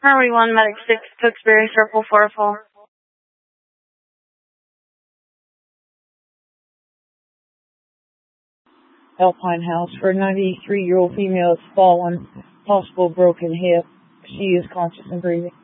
Harmony 1, Medic 6, Tewksbury, Circle 44. Alpine House. For a 93-year-old female that's fallen, possible broken hip. She is conscious and breathing.